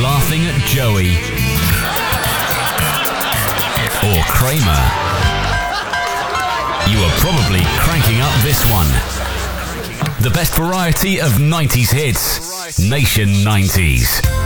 laughing at Joey or Kramer, you are probably cranking up this one. The best variety of 90s hits, Nation 90s.